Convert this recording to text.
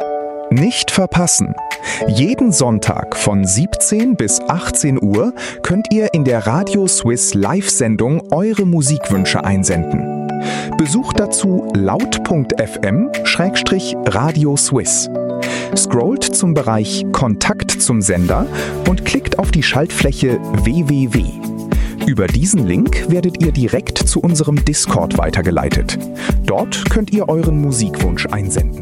Nicht verpassen! Jeden Sonntag von 17 bis 18 Uhr könnt ihr in der Radio Swiss Live-Sendung eure Musikwünsche einsenden. Besucht dazu laut.fm/Radio Swiss. Scrollt zum Bereich Kontakt zum Sender und klickt auf die Schaltfläche www. Über diesen Link werdet ihr direkt zu unserem Discord weitergeleitet. Dort könnt ihr euren Musikwunsch einsenden.